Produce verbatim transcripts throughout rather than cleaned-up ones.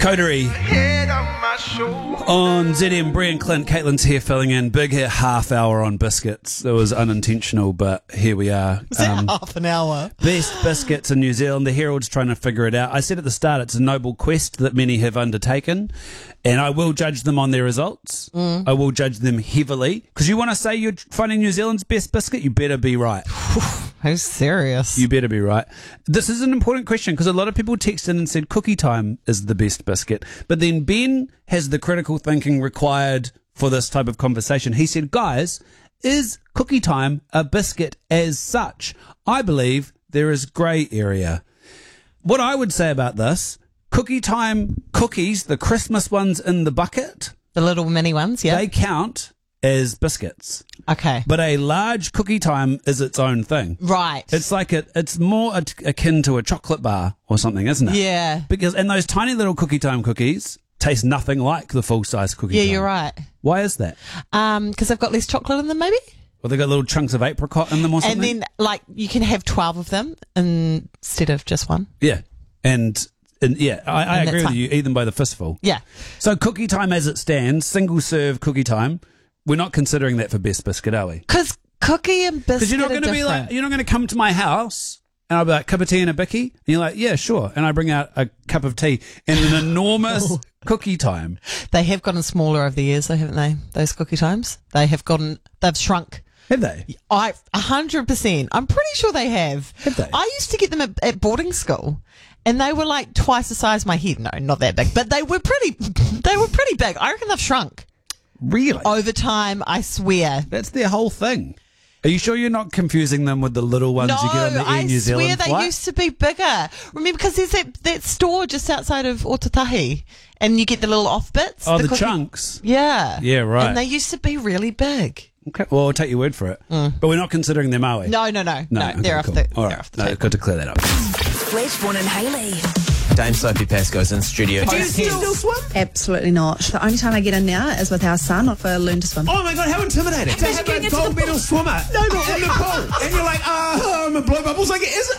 Coterie on Z M. Brian Clint, Caitlin's here filling in. Big hit half hour on biscuits. It was unintentional, but here we are. Was that um, half an hour? Best biscuits in New Zealand. The Herald's trying to figure it out. I said at the start it's a noble quest that many have undertaken, and I will judge them on their results. Mm. I will judge them heavily. Because you want to say you're finding New Zealand's best biscuit, you better be right. Who's serious? You better be right. This is an important question because a lot of people texted in and said Cookie Time is the best biscuit. But then Ben has the critical thinking required for this type of conversation. He said, guys, is Cookie Time a biscuit as such? I believe there is grey area. What I would say about this, Cookie Time cookies, the Christmas ones in the bucket, the little mini ones, yeah, they count as biscuits. Okay. But a large Cookie Time is its own thing. Right. It's like a, it's more a, akin to a chocolate bar or something, isn't it? Yeah. Because and those tiny little Cookie Time cookies taste nothing like the full size Cookie yeah, Time. You're right. Why is that? Um, because they've got less chocolate in them, maybe. Well, they've got little chunks of apricot in them or something. And then, like, you can have twelve of them instead of just one. Yeah. And. And yeah, I, I and agree with fine. you. Eat them by the fistful. Yeah. So Cookie Time as it stands, single serve Cookie Time. We're not considering that for best biscuit, are we? Because cookie and biscuit Because you're not going to be like, you're not going to come to my house and I'll be like, cup of tea and a bicky. And you're like, yeah, sure. And I bring out a cup of tea and an enormous Cookie Time. They have gotten smaller over the years, though, haven't they? Those Cookie Times. They have gotten. They've shrunk. Have they? I a hundred percent. I'm pretty sure they have. Have they? I used to get them at, at boarding school, and they were like twice the size of my head. No, not that big, but they were pretty. They were pretty big. I reckon they've shrunk. Really? Over time, I swear. That's their whole thing. Are you sure you're not confusing them with the little ones no, you get on the Air I New Zealand swear they flight? used to be bigger. Remember, because there's that, that store just outside of Otatahi, and you get the little off bits. Oh, the, cookie- chunks. Yeah. Yeah, right. And they used to be really big. Okay, well, I'll take your word for it. Mm. But we're not considering them, are we? No, no, no. No, okay, they're, cool. off the, All they're right. off the No, table. good to clear that up. Fletchborn and Hayley. Dame Sophie Pascoe's in studio. Do you still swim? Absolutely not. The only time I get in now is with our son for learn to swim. Oh my God, how intimidating. To have a gold medal swimmer no, no, in the pool. And you're like, oh, I'm a blue bubbles. Like, is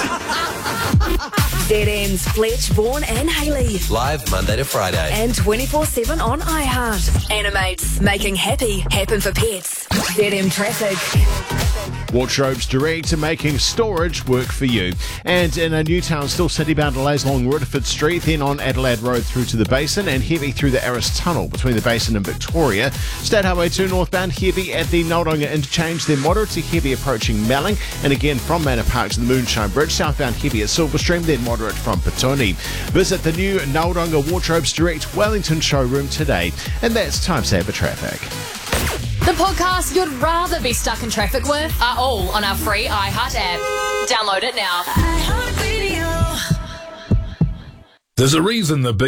it? Z M's Fletchborn and Hayley. Live Monday to Friday. And twenty-four seven on iHeart. Animates, making happy happen for pets. Z M Traffic. Wardrobes Direct to making storage work for you. And in a Newtown, still city-bound delays along Rutherford Street, then on Adelaide Road through to the Basin, and heavy through the Aris Tunnel between the Basin and Victoria. State Highway two northbound, heavy at the Noldonga Interchange, then moderate to heavy approaching Melling, and again from Manor Park to the Moonshine Bridge, southbound heavy at Silverstream, then moderate from Petone. Visit the new Noldonga Wardrobes Direct Wellington showroom today. And that's Time Saver Traffic. The podcasts you'd rather be stuck in traffic with are all on our free iHeart app. Download it now. There's a reason the big